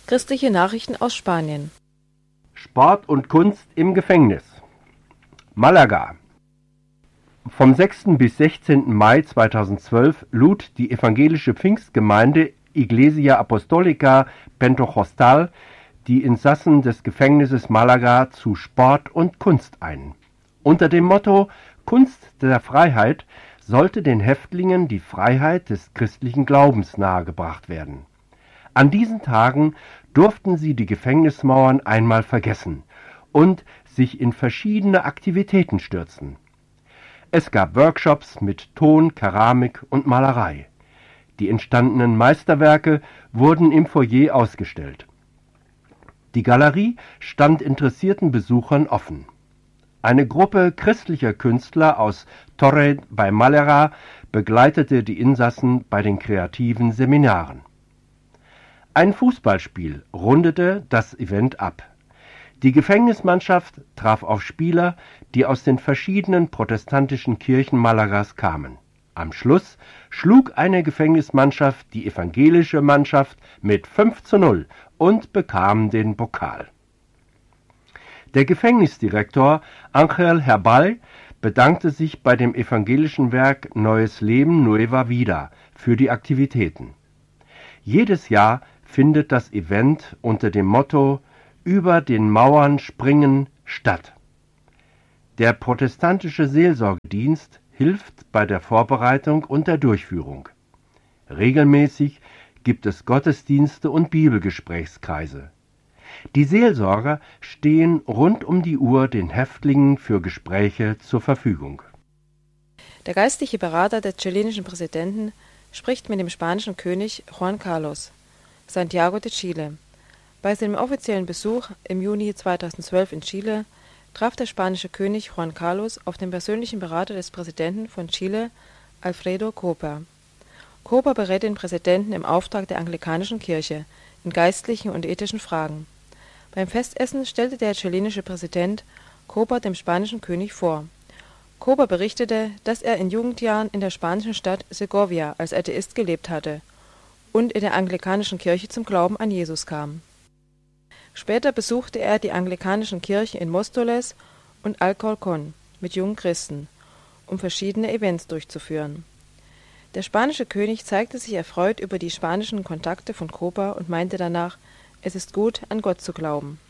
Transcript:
Christliche Nachrichten aus Spanien. Sport und Kunst im Gefängnis. Malaga. Vom 6. bis 16. Mai 2012 lud die evangelische Pfingstgemeinde Iglesia Apostólica Pentecostal die Insassen des Gefängnisses Malaga zu Sport und Kunst ein. Unter dem Motto Kunst der Freiheit sollte den Häftlingen die Freiheit des christlichen Glaubens nahegebracht werden. An diesen Tagen durften sie die Gefängnismauern einmal vergessen und sich in verschiedene Aktivitäten stürzen. Es gab Workshops mit Ton, Keramik und Malerei. Die entstandenen Meisterwerke wurden im Foyer ausgestellt. Die Galerie stand interessierten Besuchern offen. Eine Gruppe christlicher Künstler aus Torre bei Malaga begleitete die Insassen bei den kreativen Seminaren. Ein Fußballspiel rundete das Event ab. Die Gefängnismannschaft traf auf Spieler, die aus den verschiedenen protestantischen Kirchen Malagas kamen. Am Schluss schlug eine Gefängnismannschaft die evangelische Mannschaft mit 5:0 und bekam den Pokal. Der Gefängnisdirektor Ángel Herbal bedankte sich bei dem evangelischen Werk Neues Leben Nueva Vida für die Aktivitäten. Jedes Jahr findet das Event unter dem Motto »Über den Mauern springen« statt. Der protestantische Seelsorgedienst hilft bei der Vorbereitung und der Durchführung. Regelmäßig gibt es Gottesdienste und Bibelgesprächskreise. Die Seelsorger stehen rund um die Uhr den Häftlingen für Gespräche zur Verfügung. Der geistliche Berater des chilenischen Präsidenten spricht mit dem spanischen König Juan Carlos, Santiago de Chile. Bei seinem offiziellen Besuch im Juni 2012 in Chile traf der spanische König Juan Carlos auf den persönlichen Berater des Präsidenten von Chile, Alfredo Coper. Coper berät den Präsidenten im Auftrag der anglikanischen Kirche in geistlichen und ethischen Fragen. Beim Festessen stellte der chilenische Präsident Coper dem spanischen König vor. Coper berichtete, dass er in Jugendjahren in der spanischen Stadt Segovia als Atheist gelebt hatte und in der anglikanischen Kirche zum Glauben an Jesus kam. Später besuchte er die anglikanischen Kirchen in Móstoles und Alcorcón mit jungen Christen, um verschiedene Events durchzuführen. Der spanische König zeigte sich erfreut über die spanischen Kontakte von Coper und meinte danach, es ist gut, an Gott zu glauben.